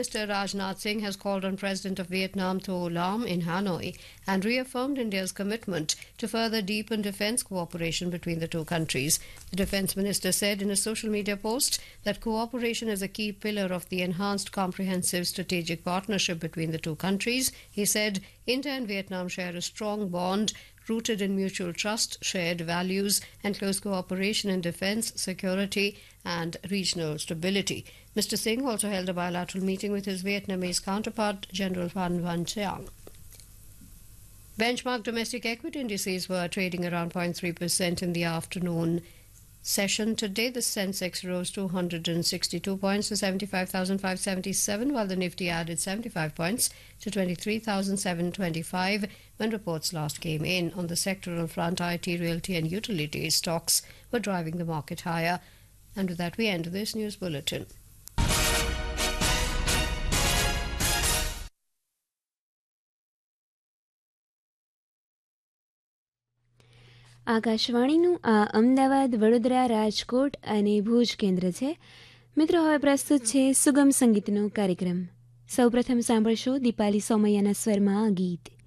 Minister Rajnath Singh has called on President of Vietnam Tho Lam in Hanoi and reaffirmed India's commitment to further deepen defence cooperation between the two countries. The Defence Minister said in a social media post that cooperation is a key pillar of the enhanced comprehensive strategic partnership between the two countries. He said India and Vietnam share a strong bond rooted in mutual trust, shared values, and close cooperation in defence, security, and regional stability. Mr. Singh also held a bilateral meeting with his Vietnamese counterpart, General Phan Van Chiang. Benchmark domestic equity indices were trading around 0.3% in the afternoon session today. The Sensex rose 262 points to 75,577, while the Nifty added 75 points to 23,725 when reports last came in. On the sectoral front, IT, realty and utility stocks were driving the market higher. And with that, we end this news bulletin. આકાશવાણીનું આ અમદાવાદ, વડોદરા, રાજકોટ અને ભુજ કેન્દ્ર છે. મિત્રો, હવે પ્રસ્તુત છે સુગમ સંગીતનો કાર્યક્રમ. સૌપ્રથમ સાંભળશો દીપાલી સોમૈયાના સ્વરમાં આ ગીત.